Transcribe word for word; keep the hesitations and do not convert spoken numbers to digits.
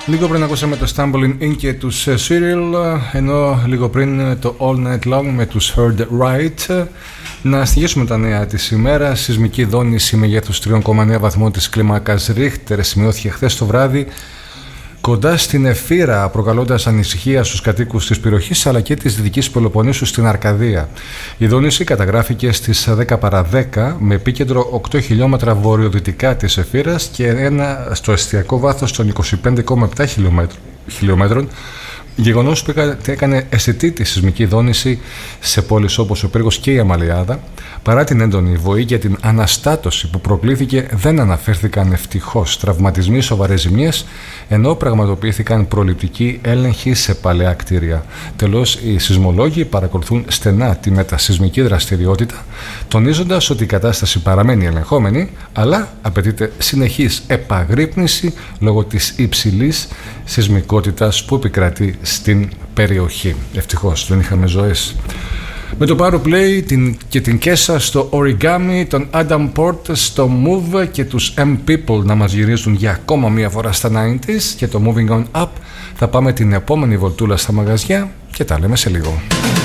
Λίγο πριν ακούσαμε το Stumbling In και τους Cyril, ενώ λίγο πριν το All Night Long με τους Heard Right. Να στοιχίσουμε τα νέα της ημέρας. Σεισμική δόνηση μεγέθους τρία κόμμα εννέα βαθμών της κλίμακας Ρίχτερ σημειώθηκε χθες το βράδυ κοντά στην Εφύρα, προκαλώντας ανησυχία στους κατοίκους της περιοχής αλλά και της Δυτικής Πελοποννήσου στην Αρκαδία. Η δόνηση καταγράφηκε στις δέκα παρά δέκα με επίκεντρο οκτώ χιλιόμετρα βορειοδυτικά της Εφύρας και ένα στο εστιακό βάθος των είκοσι πέντε κόμμα επτά χιλιόμετρων, γεγονός που έκανε αισθητή τη σεισμική δόνηση σε πόλεις όπως ο Πύργος και η Αμαλιάδα. Παρά την έντονη βοή για την αναστάτωση που προκλήθηκε, δεν αναφέρθηκαν ευτυχώς τραυματισμοί, σοβαρές ζημιές, ενώ πραγματοποιήθηκαν προληπτικοί έλεγχοι σε παλαιά κτίρια. Τελώς, οι σεισμολόγοι παρακολουθούν στενά τη μετασεισμική δραστηριότητα, τονίζοντας ότι η κατάσταση παραμένει ελεγχόμενη, αλλά απαιτείται συνεχής επαγρύπνηση λόγω της υψηλής σεισμικότητας που επικρατεί στην περιοχή. Ευτυχώς δεν είχαμε ζωές. Με το Power Play την, και την Κέσα στο Origami, τον Adam Port στο Move και τους M-People να μας γυρίζουν για ακόμα μία φορά στα ενενήντα και το Moving On Up. Θα πάμε την επόμενη βολτούλα στα μαγαζιά και τα λέμε σε λίγο.